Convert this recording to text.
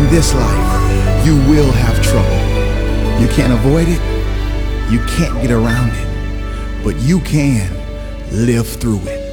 this life, you will have trouble. You can't avoid it, you can't get around it, but you can live through it.